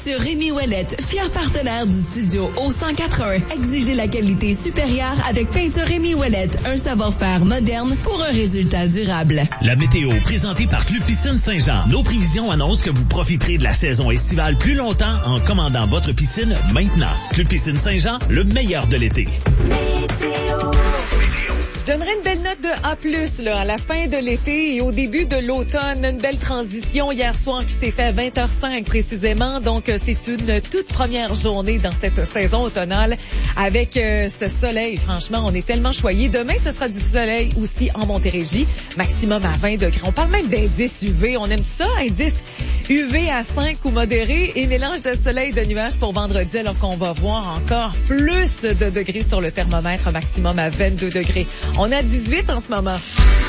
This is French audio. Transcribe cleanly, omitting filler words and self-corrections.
Sur Rémi Ouellette, fier partenaire du studio au 181. Exigez la qualité supérieure avec Peinture Rémi Ouellette, un savoir-faire moderne pour un résultat durable. La météo présentée par Club Piscine Saint-Jean. Nos prévisions annoncent que vous profiterez de la saison estivale plus longtemps en commandant votre piscine maintenant. Club Piscine Saint-Jean, le meilleur de l'été. Je donnerais une belle note de A+, là, à la fin de l'été et au début de l'automne. Une belle transition hier soir qui s'est fait à 20h05 précisément. Donc, c'est une toute première journée dans cette saison automnale avec ce soleil. Franchement, on est tellement choyés. Demain, ce sera du soleil aussi en Montérégie. Maximum à 20 degrés. On parle même d'indice UV. On aime ça, indice UV à 5 ou modéré et mélange de soleil et de nuages pour vendredi alors qu'on va voir encore plus de degrés sur le thermomètre, maximum à 22 degrés. On a 18 en ce moment.